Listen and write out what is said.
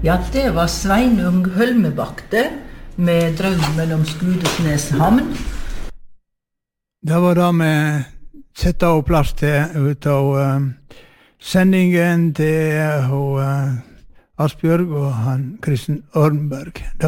Ja, det var Sveinung Hølmebakte med Drømmen om Skudesnes havn. Det var det vi sette av plass til ut av sendingen til Asbjørg og han Kristen Ormberg.